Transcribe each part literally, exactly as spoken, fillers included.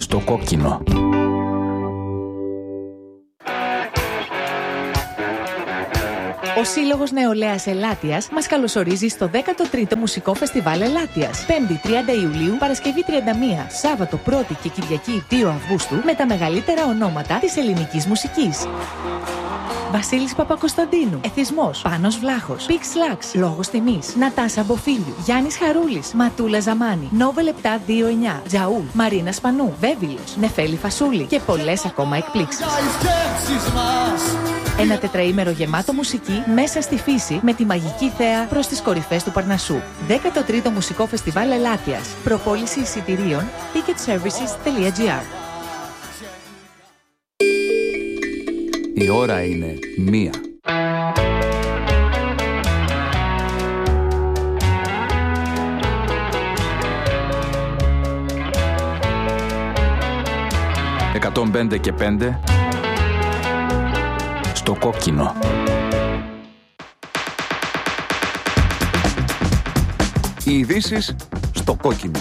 στο κόκκινο. Ο Σύλλογος Νεολαίας Ελάττιας μας καλωσορίζει στο δέκατο τρίτο Μουσικό Φεστιβάλ Ελάττιας. πέμπτη τριάντα Ιουλίου, Παρασκευή τριάντα μία, Σάββατο πρώτη και Κυριακή δύο Αυγούστου με τα μεγαλύτερα ονόματα της ελληνικής μουσικής. Βασίλης Παπακοσταντίνου, Εθισμός, Πάνος Βλάχος, Πίξ Λάξ, Λόγος Τιμής, Νατάσα Μποφίλιου, Γιάννης Χαρούλης, Ματούλα Ζαμάνη, Νόβελ επτά δύο εννιά, Τζαούλ, Μαρίνα Σπανού, Βέβυλος, Νεφέλη Φασούλη και πολλές ακόμα εκπλήξεις. Ένα τετραήμερο γεμάτο μουσική μέσα στη φύση με τη μαγική θέα προς τις κορυφές του Παρνασσού. δέκατο τρίτο Μουσικό Φεστιβάλ Ελάττιας. Προπόληση εισιτηρίων ticket services τελεία gr. Η ώρα είναι μία. εκατόν πέντε και πέντε στο κόκκινο. Οι ειδήσεις στο κόκκινο.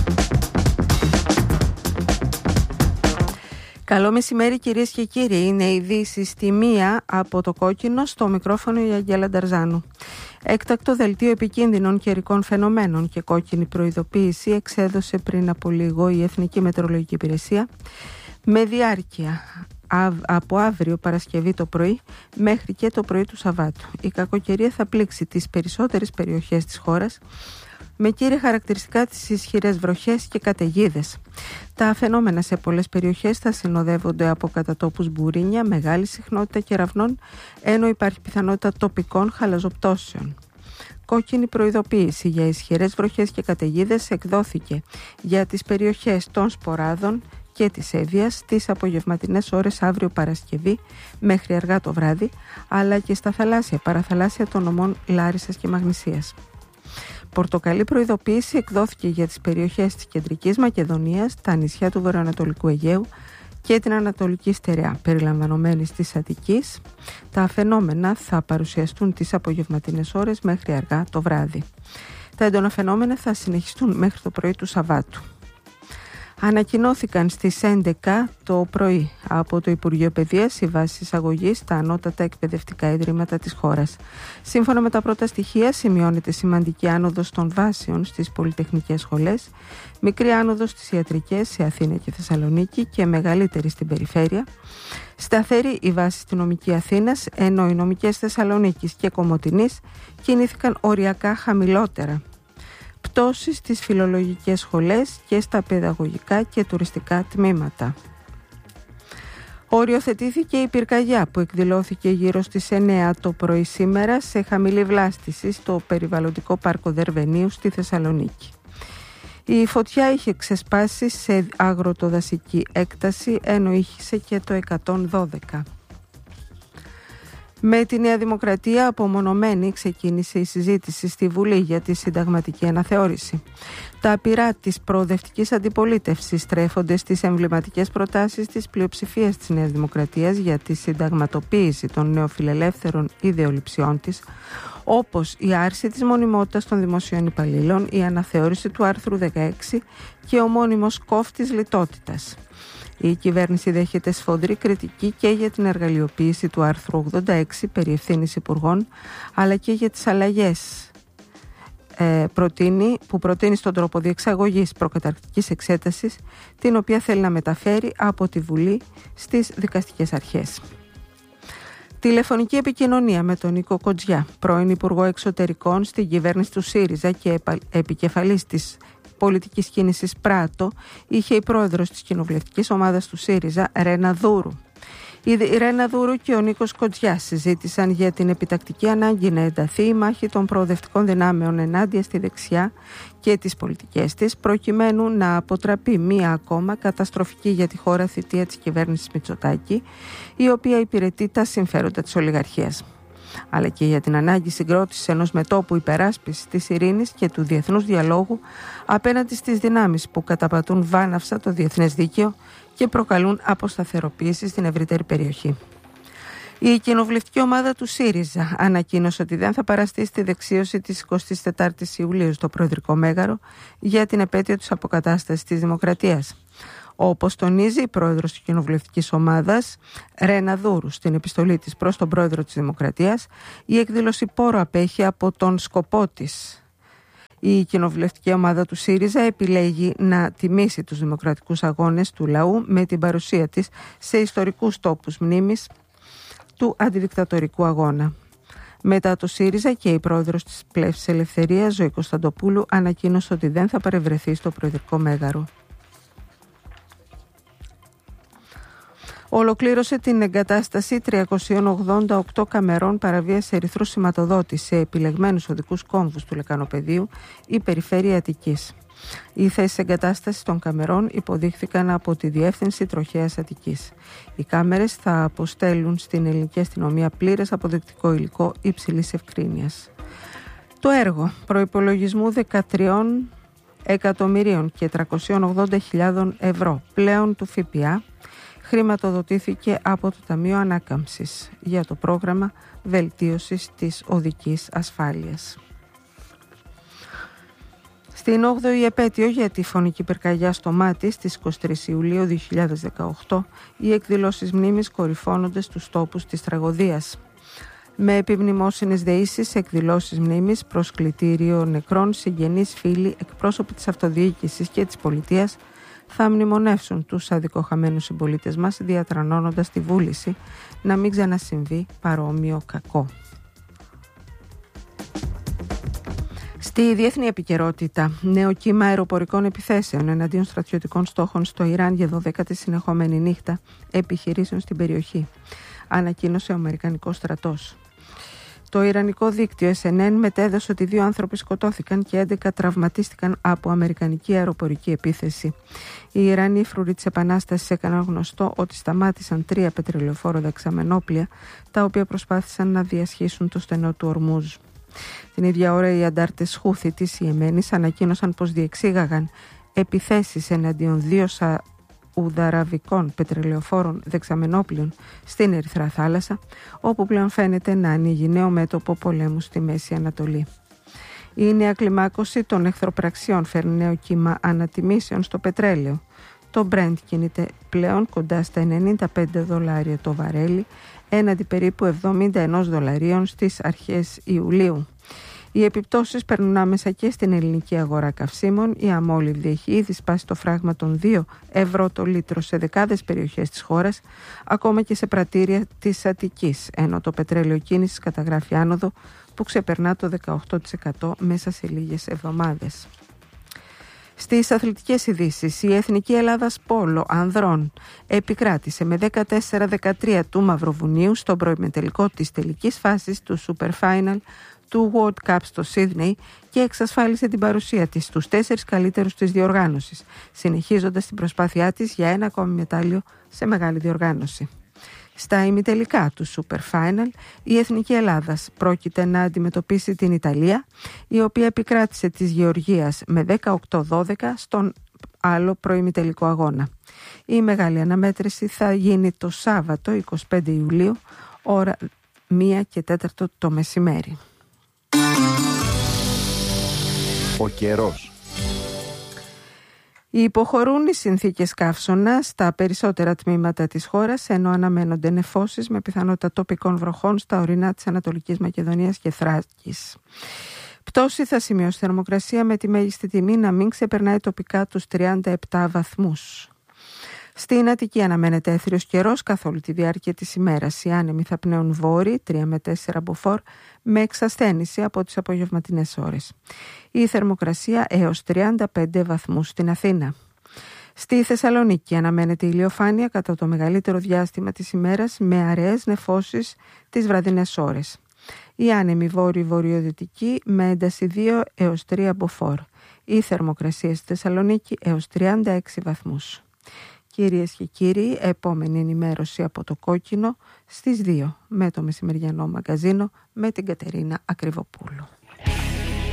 Καλό μεσημέρι κυρίες και κύριοι. Είναι η ειδήσεις στη μία από το κόκκινο, στο μικρόφωνο η Αγγέλα Νταρζάνου. Έκτακτο δελτίο επικίνδυνων καιρικών φαινομένων και κόκκινη προειδοποίηση εξέδωσε πριν από λίγο η Εθνική Μετεωρολογική Υπηρεσία με διάρκεια από αύριο Παρασκευή το πρωί μέχρι και το πρωί του Σαββάτου. Η κακοκαιρία θα πλήξει τις περισσότερες περιοχές της χώρας, με κύρια χαρακτηριστικά τις ισχυρές βροχές και καταιγίδες. Τα φαινόμενα σε πολλές περιοχές θα συνοδεύονται από κατά τόπους μπουρίνια, μεγάλη συχνότητα κεραυνών, ενώ υπάρχει πιθανότητα τοπικών χαλαζοπτώσεων. Κόκκινη προειδοποίηση για ισχυρές βροχές και καταιγίδες εκδόθηκε για τις περιοχές των Σποράδων και της Εύβοιας τις απογευματινές ώρες αύριο Παρασκευή μέχρι αργά το βράδυ, αλλά και στα θαλάσσια παραθαλάσσια των νομών Λάρισσας και Μαγνησίας. Πορτοκαλί προειδοποίηση εκδόθηκε για τις περιοχές της Κεντρικής Μακεδονίας, τα νησιά του Βορειοανατολικού Αιγαίου και την Ανατολική Στερεά, περιλαμβανομένης της Αττικής. Τα φαινόμενα θα παρουσιαστούν τις απογευματινές ώρες μέχρι αργά το βράδυ. Τα έντονα φαινόμενα θα συνεχιστούν μέχρι το πρωί του Σαββάτου. Ανακοινώθηκαν στις έντεκα το πρωί από το Υπουργείο Παιδείας οι βάσεις εισαγωγής στα ανώτατα εκπαιδευτικά ιδρύματα της χώρας. Σύμφωνα με τα πρώτα στοιχεία, σημειώνεται σημαντική άνοδος των βάσεων στις πολυτεχνικές σχολές, μικρή άνοδος στις ιατρικές σε Αθήνα και Θεσσαλονίκη και μεγαλύτερη στην περιφέρεια. Σταθερή η βάση στη νομική Αθήνας, ενώ οι νομικές Θεσσαλονίκης και Κομοτηνής κινήθηκαν οριακά χαμηλότερα. Πτώσεις στις φιλολογικές σχολές και στα παιδαγωγικά και τουριστικά τμήματα. Οριοθετήθηκε η πυρκαγιά που εκδηλώθηκε γύρω στις εννέα το πρωί σήμερα σε χαμηλή βλάστηση στο περιβαλλοντικό πάρκο Δερβενίου στη Θεσσαλονίκη. Η φωτιά είχε ξεσπάσει σε αγροτοδασική έκταση, ενώ ήχησε και το εκατόν δώδεκα. Με τη Νέα Δημοκρατία απομονωμένη ξεκίνησε η συζήτηση στη Βουλή για τη συνταγματική αναθεώρηση. Τα πυρά της προοδευτικής αντιπολίτευσης στρέφονται στις εμβληματικές προτάσεις της πλειοψηφίας της Νέας Δημοκρατίας για τη συνταγματοποίηση των νεοφιλελεύθερων ιδεολειψιών της, όπως η άρση της μονιμότητας των δημοσίων υπαλλήλων, η αναθεώρηση του άρθρου δεκαέξι και ο μόνιμος κόφτης λιτότητας. Η κυβέρνηση δέχεται σφοδρή κριτική και για την εργαλειοποίηση του άρθρου ογδόντα έξι περί ευθύνης υπουργών, αλλά και για τις αλλαγές ε, προτείνει, που προτείνει στον τρόπο διεξαγωγής προκαταρκτικής εξέτασης, την οποία θέλει να μεταφέρει από τη Βουλή στις δικαστικές αρχές. Τηλεφωνική επικοινωνία με τον Νίκο Κοντζιά, πρώην Υπουργό Εξωτερικών στην κυβέρνηση του ΣΥΡΙΖΑ και επικεφαλής της πολιτικής κίνησης Πράτο, είχε η πρόεδρος της κοινοβουλευτικής ομάδας του ΣΥΡΙΖΑ, Ρένα Δούρου. Η Ρένα Δούρου και ο Νίκος Κοντζιάς συζήτησαν για την επιτακτική ανάγκη να ενταθεί η μάχη των προοδευτικών δυνάμεων ενάντια στη δεξιά και τις πολιτικές της, προκειμένου να αποτραπεί μία ακόμα καταστροφική για τη χώρα θητεία της κυβέρνησης Μητσοτάκη, η οποία υπηρετεί τα συμφέροντα της ολιγαρχίας, αλλά και για την ανάγκη συγκρότησης ενός μετώπου υπεράσπισης της ειρήνης και του διεθνούς διαλόγου απέναντι στις δυνάμεις που καταπατούν βάναυσα το διεθνές δίκαιο και προκαλούν αποσταθεροποίηση στην ευρύτερη περιοχή. Η κοινοβουλευτική ομάδα του ΣΥΡΙΖΑ ανακοίνωσε ότι δεν θα παραστεί στη δεξίωση της εικοστής τετάρτης Ιουλίου στο Προεδρικό Μέγαρο για την επέτειο της αποκατάστασης της Δημοκρατίας. Όπως τονίζει η πρόεδρος της κοινοβουλευτικής ομάδας, Ρένα Δούρου, στην επιστολή της προς τον πρόεδρο της Δημοκρατίας, η εκδήλωση πόρο απέχει από τον σκοπό της. Η κοινοβουλευτική ομάδα του ΣΥΡΙΖΑ επιλέγει να τιμήσει τους δημοκρατικούς αγώνες του λαού με την παρουσία της σε ιστορικούς τόπους μνήμης του αντιδικτατορικού αγώνα. Μετά το ΣΥΡΙΖΑ και η πρόεδρος της Πλεύσης Ελευθερίας, Ζωή Κωνσταντοπούλου, ανακοίνωσε ότι δεν θα παρευρεθεί στο προεδρικό μέγαρο. Ολοκλήρωσε την εγκατάσταση τριακόσιων ογδόντα οκτώ καμερών παραβίαση ερυθρού σηματοδότη σε επιλεγμένους οδικούς κόμβους του Λεκανοπεδίου η Περιφέρεια Αττικής. Οι θέσεις εγκατάστασης των καμερών υποδείχθηκαν από τη Διεύθυνση Τροχέας Αττικής. Οι κάμερες θα αποστέλουν στην ελληνική αστυνομία πλήρες αποδεικτικό υλικό υψηλής ευκρίνειας. Το έργο προϋπολογισμού δεκατρία εκατομμυρίων και τριακόσιες ογδόντα χιλιάδες ευρώ πλέον του ΦΠΑ χρηματοδοτήθηκε από το Ταμείο Ανάκαμψης για το πρόγραμμα βελτίωσης της οδικής ασφάλειας. Στην όγδοη επέτειο για τη φωνική πυρκαγιά στο Μάτι στις είκοσι τρεις Ιουλίου δύο χιλιάδες δεκαοκτώ, οι εκδηλώσεις μνήμης κορυφώνονται στους τόπους της τραγωδίας. Με επιμνημόσυνες δεήσεις, εκδηλώσεις μνήμης, προσκλητήριο νεκρών, συγγενείς, φίλοι, εκπρόσωποι της αυτοδιοίκησης και της πολιτείας θα μνημονεύσουν τους αδικοχαμένους συμπολίτες μας, διατρανώνοντας τη βούληση να μην ξανασυμβεί παρόμοιο κακό. Στη διεθνή επικαιρότητα, νέο κύμα αεροπορικών επιθέσεων εναντίον στρατιωτικών στόχων στο Ιράν για δωδέκατη συνεχόμενη νύχτα επιχειρήσεων στην περιοχή, ανακοίνωσε ο Αμερικανικός στρατός. Το Ιρανικό δίκτυο ες εν εν μετέδωσε ότι δύο άνθρωποι σκοτώθηκαν και έντεκα τραυματίστηκαν από αμερικανική αεροπορική επίθεση. Οι Ιρανοί φρουροί της Επανάστασης έκαναν γνωστό ότι σταμάτησαν τρία πετρελαιοφόρο δεξαμενόπλια, τα οποία προσπάθησαν να διασχίσουν το στενό του Ορμούζ. Την ίδια ώρα οι αντάρτες Χούθη της Ιεμένης ανακοίνωσαν πως διεξήγαγαν επιθέσεις εναντίον δύο σαουδαραβικών πετρελαιοφόρων δεξαμενόπλων στην Ερυθρά Θάλασσα, όπου πλέον φαίνεται να ανοίγει νέο μέτωπο πολέμου στη Μέση Ανατολή. Η νέα κλιμάκωση των εχθροπραξιών φέρνει νέο κύμα ανατιμήσεων στο πετρέλαιο. Το Brent κινείται πλέον κοντά στα ενενήντα πέντε δολάρια το βαρέλι, έναντι περίπου εβδομήντα ένα δολαρίων στις αρχές Ιουλίου. Οι επιπτώσεις περνούν άμεσα και στην ελληνική αγορά καυσίμων. Η αμόλυβδη έχει ήδη σπάσει το φράγμα των δύο ευρώ το λίτρο σε δεκάδες περιοχές της χώρας, ακόμα και σε πρατήρια της Αττικής, ενώ το πετρέλαιο κίνησης καταγράφει άνοδο που ξεπερνά το δεκαοκτώ τοις εκατό μέσα σε λίγες εβδομάδες. Στις αθλητικές ειδήσεις, η Εθνική Ελλάδας Πόλο Ανδρών επικράτησε με δεκατέσσερα δεκατρία του Μαυροβουνίου στον προημιτελικό της τελικής φάσης του Super Final του World Cup στο Σίδνεϊ και εξασφάλισε την παρουσία της στους τέσσερις καλύτερους της διοργάνωσης, συνεχίζοντας την προσπάθειά της για ένα ακόμη μετάλλιο σε μεγάλη διοργάνωση. Στα ημιτελικά του Super Final, η Εθνική Ελλάδας πρόκειται να αντιμετωπίσει την Ιταλία, η οποία επικράτησε της Γεωργίας με δεκαοκτώ δώδεκα στον άλλο προημιτελικό αγώνα. Η μεγάλη αναμέτρηση θα γίνει το Σάββατο εικοστή πέμπτη Ιουλίου, ώρα μία και τέταρτο το μεσημέρι. Ο καιρός. Υποχωρούν οι συνθήκες καύσωνα στα περισσότερα τμήματα της χώρας, ενώ αναμένονται νεφώσεις με πιθανότητα τοπικών βροχών στα ορεινά της Ανατολικής Μακεδονίας και Θράκης. Πτώση θα σημειώσει θερμοκρασία με τη μέγιστη τιμή να μην ξεπερνάει τοπικά τους τριάντα επτά βαθμούς. Στην Αττική αναμένεται έθριος καιρός καθ' όλη τη διάρκεια της ημέρας. Οι άνεμοι θα πνέουν βόρειοι, τρία με τέσσερα μποφόρ, με εξασθένηση από τις απογευματινές ώρες. Η θερμοκρασία έως τριάντα πέντε βαθμούς στην Αθήνα. Στη Θεσσαλονίκη αναμένεται ηλιοφάνεια κατά το μεγαλύτερο διάστημα της ημέρας, με αραιές νεφώσεις τις βραδινές ώρες. Οι άνεμοι βόρειο-βορειοδυτικοί με ένταση δύο έως τρία μποφόρ. Η θερμοκρασία στη Θεσσαλονίκη έως τριάντα έξι βαθμούς. Κυρίες και κύριοι, επόμενη ενημέρωση από το Κόκκινο στις δύο με το μεσημεριανό μαγκαζίνο με την Κατερίνα Ακριβοπούλου.